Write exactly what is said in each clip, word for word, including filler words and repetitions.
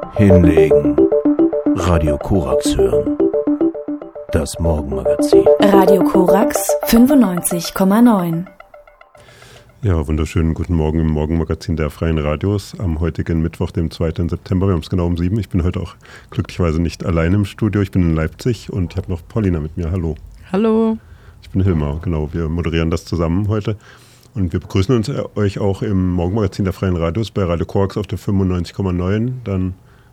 Hinlegen. Radio Korax hören. Das Morgenmagazin. Radio Korax fünfundneunzig Komma neun. Ja, wunderschönen guten Morgen im Morgenmagazin der Freien Radios am heutigen Mittwoch, dem zweiten September. Wir haben es genau um sieben. Ich bin heute auch glücklicherweise nicht allein im Studio. Ich bin in Leipzig und ich habe noch Paulina mit mir. Hallo. Hallo. Ich bin Hilmar, genau. Wir moderieren das zusammen heute. Und wir begrüßen uns äh, euch auch im Morgenmagazin der Freien Radios bei Radio Korax auf der fünfundneunzig Komma neun, dann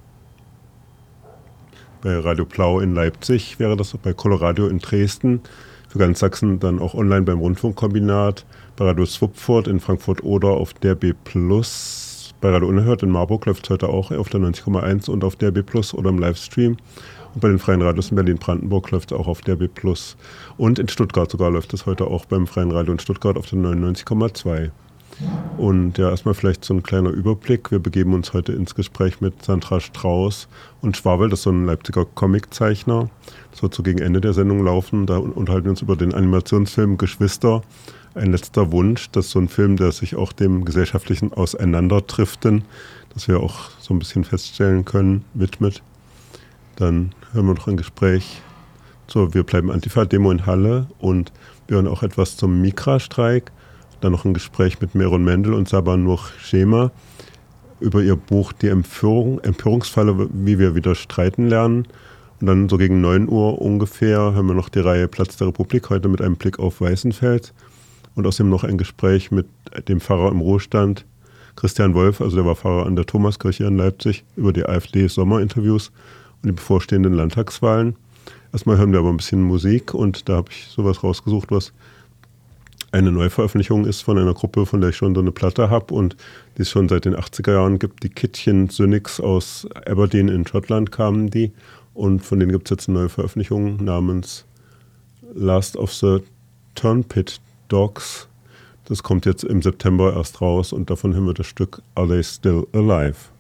bei Radio Plau in Leipzig wäre das, bei Coloradio in Dresden, für ganz Sachsen dann auch online beim Rundfunkkombinat, bei Radio Swupfurt in Frankfurt-Oder auf D R B Plus, bei Radio Unerhört in Marburg läuft es heute auch auf der neunzig Komma eins und auf D R B Plus oder im Livestream. Und bei den Freien Radios in Berlin-Brandenburg läuft es auch auf D R B Plus. Und in Stuttgart sogar läuft es heute auch beim Freien Radio in Stuttgart auf der neunundneunzig Komma zwei. Und ja, erstmal vielleicht so ein kleiner Überblick. Wir begeben uns heute ins Gespräch mit Sandra Strauß und Schwabel, das ist so ein Leipziger Comiczeichner. Das wird so gegen Ende der Sendung laufen. Da unterhalten wir uns über den Animationsfilm Geschwister. Ein letzter Wunsch. Das ist so ein Film, der sich auch dem gesellschaftlichen Auseinanderdriften, das wir auch so ein bisschen feststellen können, widmet. Dann hören wir noch ein Gespräch zur Wir bleiben Antifa-Demo in Halle und wir hören auch etwas zum Mikra-Streik. Dann noch ein Gespräch mit Meron Mendel und Sabanur Schema über ihr Buch Die Empörung, Empörungsfalle, wie wir wieder streiten lernen. Und dann so gegen neun Uhr ungefähr hören wir noch die Reihe Platz der Republik, heute mit einem Blick auf Weißenfels. Und außerdem noch ein Gespräch mit dem Pfarrer im Ruhestand, Christian Wolf, also der war Pfarrer an der Thomaskirche in Leipzig, über die AfD-Sommerinterviews und die bevorstehenden Landtagswahlen. Erstmal hören wir aber ein bisschen Musik und da habe ich sowas rausgesucht, was eine Neuveröffentlichung ist von einer Gruppe, von der ich schon so eine Platte habe und die es schon seit den achtziger Jahren gibt. Die Kitchen Cynics aus Aberdeen in Schottland kamen die und von denen gibt es jetzt eine neue Veröffentlichung namens Last of the Turnpit Dogs. Das kommt jetzt im September erst raus und davon hören wir das Stück Are They Still Alive?